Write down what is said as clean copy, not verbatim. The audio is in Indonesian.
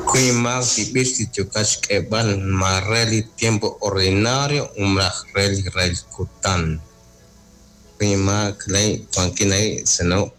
Clima tipis dichukas keban marreli tiempo ordinario umrah rel kutan. Clima clay pankinai seno